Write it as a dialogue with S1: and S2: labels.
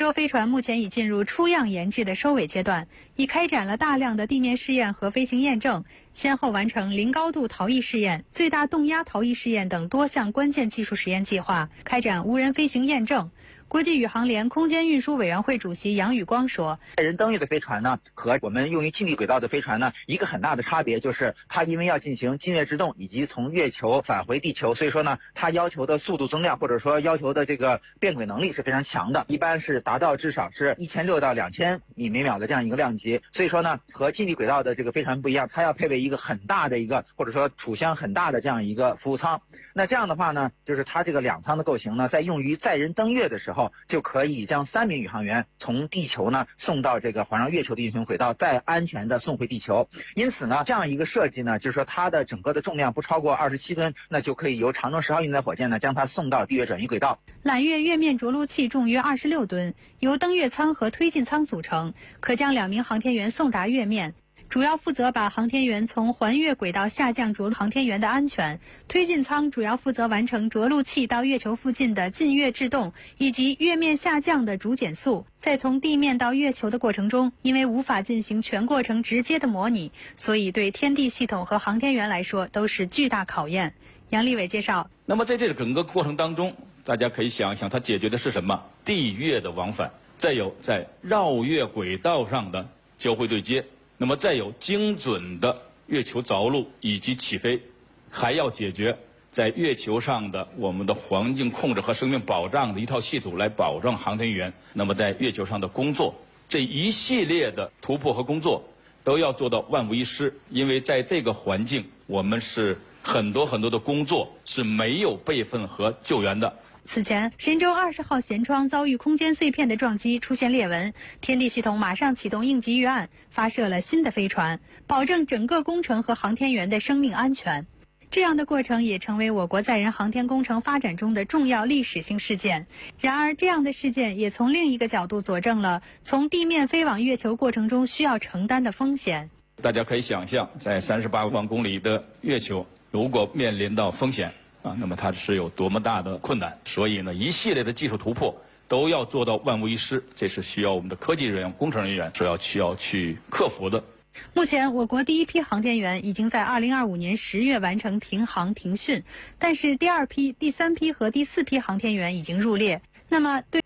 S1: 舟飞船目前已进入初样研制的收尾阶段，已开展了大量的地面试验和飞行验证，先后完成零高度逃逸试验、最大动压逃逸试验等多项关键技术实验计划，开展无人飞行验证。国际宇航联空间运输委员会主席杨宇光说：“
S2: 载人登月的飞船呢，和我们用于近地轨道的飞船呢，一个很大的差别就是它因为要进行近月制动以及从月球返回地球，所以说呢，它要求的速度增量或者说要求的这个变轨能力是非常强的，一般是达到至少是1600到2000米每秒的这样一个量级。所以说呢，和近地轨道的这个飞船不一样，它要配备一个很大的一个或者说储箱很大的这样一个服务舱。那这样的话呢，就是它这个两舱的构型呢，在用于载人登月的时候，就可以将3名宇航员从地球呢送到这个环绕月球的运行轨道，再安全的送回地球。因此呢，这样一个设计呢，就是说它的整个的重量不超过27吨，那就可以由长征10号运载火箭呢将它送到地月转移轨道。
S1: 揽月月面着陆器重约26吨，由登月舱和推进舱组成，可将2名航天员送达月面。主要负责把航天员从环月轨道下降着陆航天员的安全，推进舱主要负责完成着陆器到月球附近的近月制动以及月面下降的主减速。在从地面到月球的过程中，因为无法进行全过程直接的模拟，所以对天地系统和航天员来说都是巨大考验。杨利伟介绍，
S3: 那么在这个整个过程当中，大家可以想一想，它解决的是什么？地月的往返，再有在绕月轨道上的交会对接。那么再有精准的月球着陆以及起飞，还要解决在月球上的我们的环境控制和生命保障的一套系统，来保障航天员那么在月球上的工作。这一系列的突破和工作都要做到万无一失，因为在这个环境，我们是很多的工作是没有备份和救援的。
S1: 此前，神舟20号舷窗遭遇空间碎片的撞击，出现裂纹，天地系统马上启动应急预案，发射了新的飞船，保证整个工程和航天员的生命安全。这样的过程也成为我国载人航天工程发展中的重要历史性事件。然而，这样的事件也从另一个角度佐证了从地面飞往月球过程中需要承担的风险。
S3: 大家可以想象，在38万公里的月球，如果面临到风险那么它是有多么大的困难。所以呢，一系列的技术突破都要做到万无一失，这是需要我们的科技人员、工程人员需要去克服的。
S1: 目前，我国第一批航天员已经在2025年10月完成停航停训，但是第2批、第3批和第4批航天员已经入列。那么对